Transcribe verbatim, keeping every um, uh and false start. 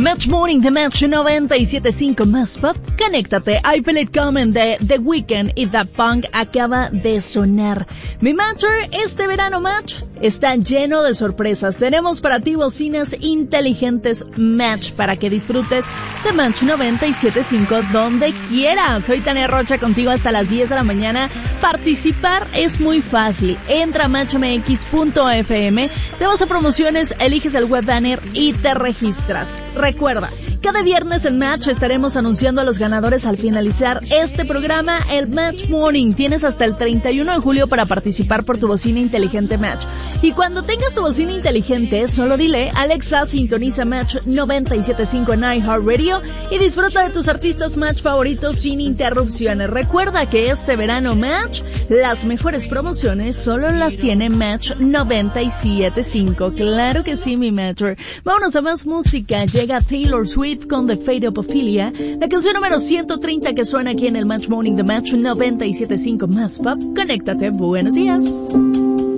Match Morning de Match noventa y siete punto cinco más pop. Conéctate. I Feel It Coming de The Weeknd y Daft Punk acaba de sonar. Mi Matcher, este verano Match está lleno de sorpresas. Tenemos para ti bocinas inteligentes Match para que disfrutes de Match noventa y siete punto cinco donde quieras. Soy Tania Rocha contigo hasta las diez de la mañana. Participar es muy fácil. Entra a match m x punto f m, te vas a promociones, eliges el web banner y te registras. Recuerda, cada viernes en Match estaremos anunciando a los ganadores al finalizar este programa, el Match Morning. Tienes hasta el treinta y uno de julio para participar por tu bocina inteligente Match. Y cuando tengas tu bocina inteligente, solo dile, Alexa, sintoniza Match noventa y siete punto cinco en iHeartRadio y disfruta de tus artistas Match favoritos sin interrupciones. Recuerda que este verano Match, las mejores promociones solo las tiene Match noventa y siete punto cinco. Claro que sí, mi Matcher. Vámonos a más música. Llega Taylor Swift con The Fate of Ophelia, la canción número ciento treinta que suena aquí en el Match Morning de Match noventa y siete punto cinco más pop. Conéctate. Buenos días.